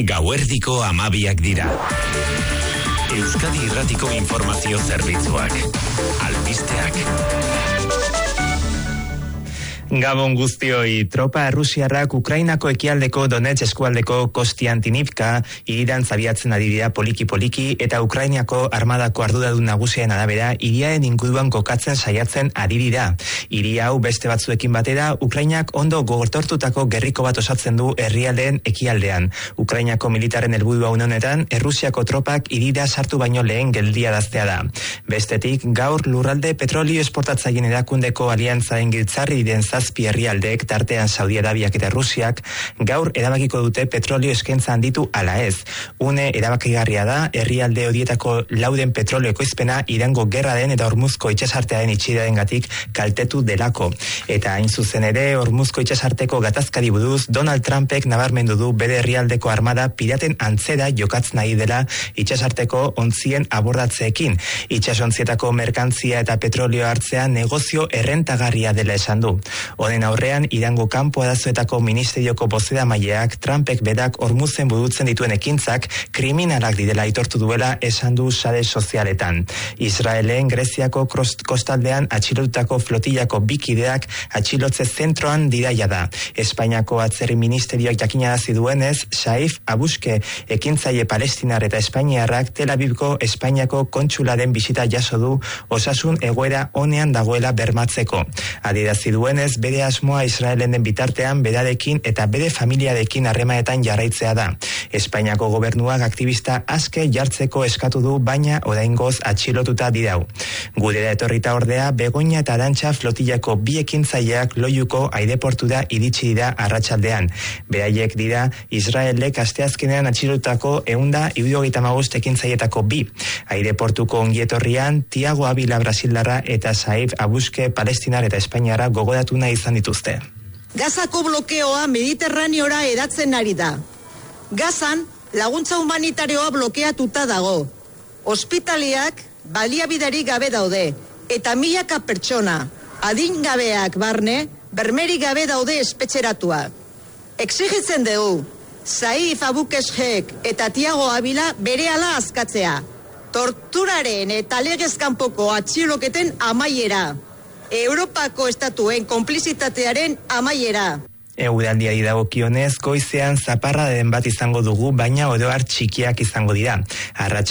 Gauerdiko 12 dira. Euskadi Irratiko informazio zerbitzuak. Albisteak. Gabon guztioi, tropa errusiarrak Ukrainako ekialdeko Donetsk eskualdeko Kostiantinivka hirian zabiatzen ari dira poliki eta Ukrainako armadako arduradun nagusien arabera hiriaren inguruan kokatzen saiatzen ari dira. Hiri hau beste batzuekin batera Ukrainak ondo gogortortutako gerriko bat osatzen du herrialdeen ekialdean. Ukrainako militaren helburua honetan Errusiako tropak hirira sartu baino lehen geldiaraztea da. Bestetik, gaur lurralde petrolio esportatzaileen erakundeko aliantzaren giltzarri diren zazpi herrialdeek, tartean Saudi Arabiak eta Rusiak, gaur erabakiko dute petrolio eskaintza handitu ala ez. Une erabakigarria da, herrialde horietako lauden petrolio ekoizpena Irango gerraren eta Hormuzko itsasartearen itxierarengatik kaltetu delako. Eta hain zuzen ere, Hormuzko itsasarteko gatazkari buruz Donald Trumpek nabarmendu du bere herrialdeko armada piraten antzera jokatzen nahi dela itsasarteko ontzien abordatzeekin. Itsasontzietako merkantzia eta petrolio hartzea negozio errentagarria dela esan du. Honen aurrean, Irango kanpo arazoetako ministerioko bozeramaileak Trumpek berak Hormuzen burutzen dituen ekintzak kriminalak direla aitortu duela esan du sare sozialetan. Israelen Greziako kostaldean atxilotutako flotillako bi kideak atxilotze zentroan diraia da. Espainiako atzerri ministerioak jakinarazi duenez, Saif Abuske ekintzaile palestinar eta espainiarrak Tel Avivko Espainiako kontsularen bisita jaso du osasun egoera onean dagoela bermatzeko. Adierazi duenez, bere asmoa Israelen den bitartean berarekin eta bere familiarekin harremanetan jarraitzea da. Espainiako gobernuak aktivista aske jartzeko eskatu du, baina oraingoz atxilotuta dirau. Gurera etorrita ordea, Begoña eta Arantxa flotillako bi ekintzaileak Loiuko aireportura iritsi dira arratsaldean. Beraiek dira Israelek asteazkenean atxilotutako 175 ekintzailetako bi. Aireportuko ongietorrian Tiago Avila brasildarra eta Saif Abuske palestinar eta espainiarra gogoratu nahi izan dituzte. Gazako blokeoa Mediterraneora hedatzen ari da. Gazan laguntza humanitarioa blokeatuta dago. Ospitaleak baliabiderik gabe daude eta milaka pertsona, adingabeak barne, bermerik gabe daude espetxeratuak. Exigitzen dugu, Saif Abukeshek eta Tiago Avila berehala askatzea. Torturaren eta legez kanpoko atxiloketen amaiera. Europako estatuen konplizitatearen amaiera. Eguraldiari dagokionez, goizean zaparradaren bat izango dugu, baina oro har txikiak izango dira.